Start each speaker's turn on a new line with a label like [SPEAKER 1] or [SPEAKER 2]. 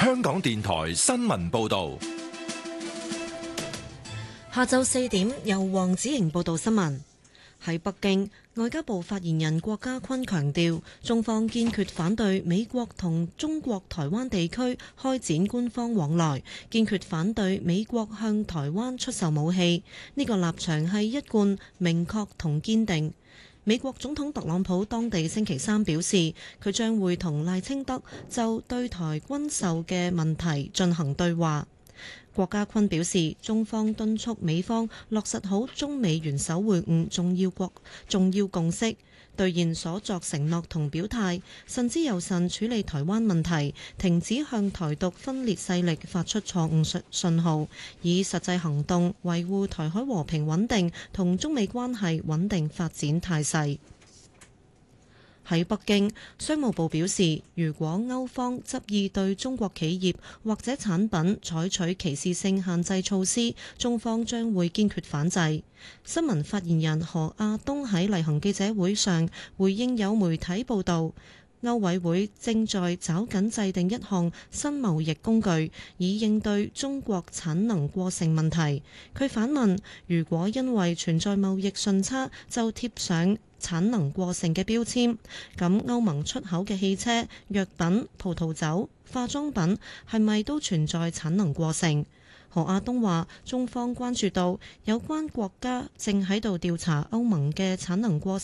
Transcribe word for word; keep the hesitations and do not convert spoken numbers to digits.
[SPEAKER 1] 香港電台新聞報道。
[SPEAKER 2] 下晝四點，由黃子瑩報道新聞。喺北京，外交部發言人郭家坤強調，中方堅決反對美國同中國台灣地區開展官方往來，堅決反對美國向台灣出售武器。呢個立場係一貫、明確同堅定。美國總統特朗普當地星期三表示，佢將會同賴清德就對台軍售嘅問題進行對話。郭家坤表示，中方敦促美方落實好中美元首會晤重要國重要共識，兌現所作承諾同表態，慎之又慎處理台灣問題，停止向台獨分裂勢力發出錯誤信信號，以實際行動維護台海和平穩定同中美關係穩定發展態勢。喺北京，商務部表示，如果歐方執意對中國企業或者產品採取歧視性限制措施，中方將會堅決反制。新聞發言人何亞東喺例行記者會上回應有媒體報導，歐委會正在抓緊制定一項新貿易工具，以應對中國產能過剩問題。佢反問，如果因為存在貿易順差就貼上產能過剩嘅標籤，咁歐盟出口嘅汽車、藥品、葡萄酒、化妝品係咪都存在產能過剩？何亞東話，中方關注到有關國家正喺度調查歐盟嘅產能過